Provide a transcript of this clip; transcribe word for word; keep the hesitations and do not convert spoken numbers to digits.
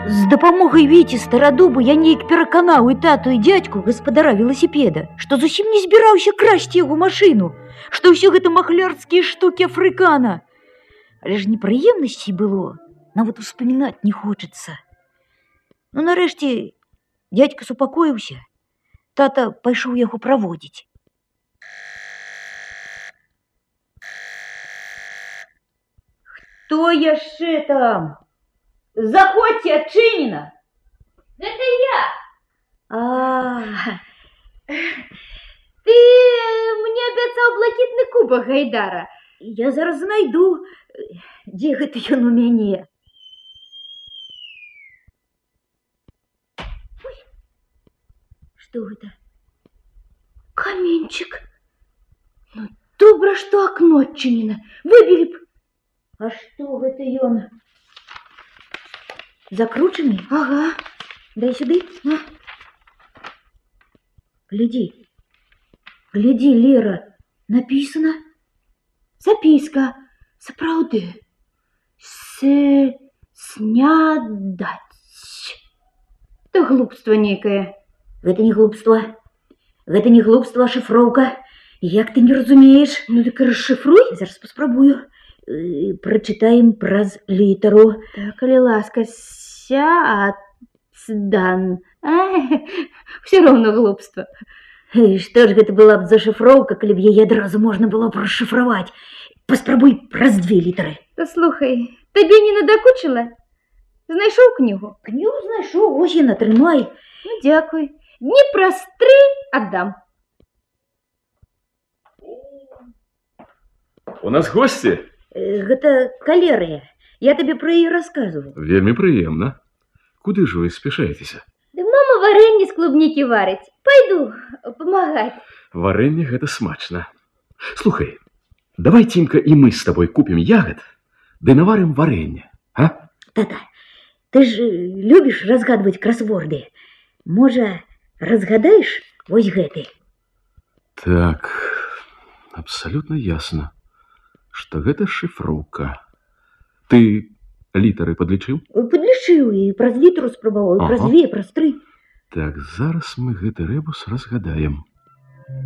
З дапамогай Віці Старадубу я неяк пераканаў і тату, і дзядзьку, гаспадара веласіпеда, што зусім не збіраўся красці яго машыну, што ўсё гэта махлярскія штукі Афрыкана. Але ж непрыемнасцей было, нават успамінаць не хочацца. Ну, нарэшце, дзядзька супакоіўся, тата пайшоў яго праводзіць. Хто яшчэ там? Заходзьце, адчынена. Гэта я. А, Ты мне абяцаў блакітны кубак Гайдара. я зараз знайду, дзе гэта ён у мяне. Ой, што гэта? Каменчик. Ну, добра, што акно адчынена. Выбілі б. А што гэта ён? Закручаны? Ага. Дай сюды. На. Гляди. Гляди, Лера. Написано. Записка. Сапраўды. С... Снядаць. Это глупство некое. Гэта не глупство. Гэта не глупство, а шифроўка. Як ты не разумееш? Ну так расшифруй. Зараз паспрабую. Э, Прачытаем праз літару. Так, калі ласка, сядан. Все равно глупство. Э, Што ж гэта была б за шифроўка, калі б яе адразу можна было б расшифраваць? Паспрабуй праз дзве літары. Та слухай, табе не надакучыла? Знайшоў кнігу? Кнігу знайшоў, вось яна, трымай. Ну, дзякуй. Дні праз тры аддам. У нас гости? Э, Гэта калерыя. Я табе пра яе расказваў. Вельмі прыемна. Куды ж вы спяшаецеся? Да мама варэнне з клубнікі варыць. Пайду памагаць. Варэнне гэта смачна. Слухай, давай, Тимка, і мы з табой купім ягад, ды наварым варэнне, а? Тата, ты ж любіш разгадваць красворды. Можа, разгадаеш вось гэты? Так, абсалютна ясна, што гэта шифроўка. Ты літары падлічыў? Падлічыў і праз літару спрабаваў, і праз Ага. дзве, і праз тры. Так, зараз мы гэты рэбус разгадаем.